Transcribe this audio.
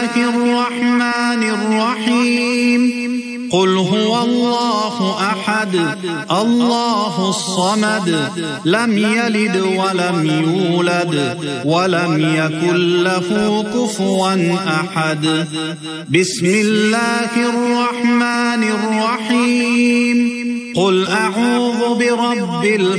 الله الرحمن الرحيم قل هو الله أحد الله الصمد لم يلد ولم يولد ولم يكن له كفوا أحد بسم الله الرحمن الرحيم قل أعوذ برب الفلق